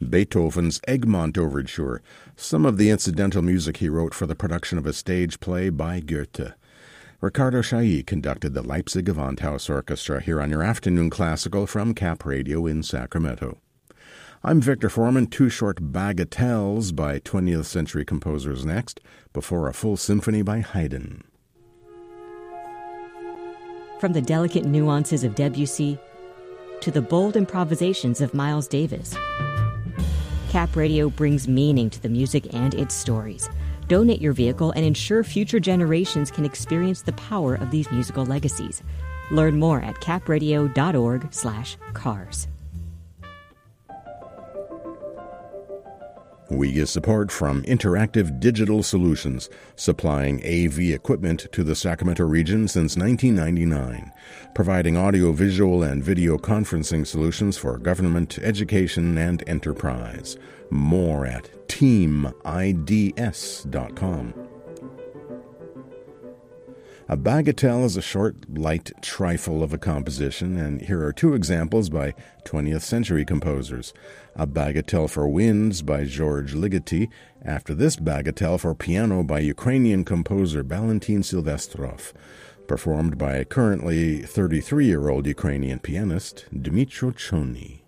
Beethoven's Egmont Overture, some of the incidental music he wrote for the production of a stage play by Goethe. Ricardo Chailly conducted the Leipzig Gewandhaus Orchestra here on your Afternoon Classical from Cap Radio in Sacramento. I'm Victor Foreman. Two short bagatelles by 20th century composers next, before a full symphony by Haydn. From the delicate nuances of Debussy to the bold improvisations of Miles Davis, Cap Radio brings meaning to the music and its stories. Donate your vehicle and ensure future generations can experience the power of these musical legacies. Learn more at capradio.org/cars. We get support from Interactive Digital Solutions, supplying AV equipment to the Sacramento region since 1999, providing audio-visual and video conferencing solutions for government, education, and enterprise. More at teamids.com. A bagatelle is a short, light trifle of a composition, and here are two examples by 20th century composers. A Bagatelle for Winds by George Ligeti, after this Bagatelle for piano by Ukrainian composer Valentin Silvestrov, performed by currently 33-year-old Ukrainian pianist Dmytro Chony.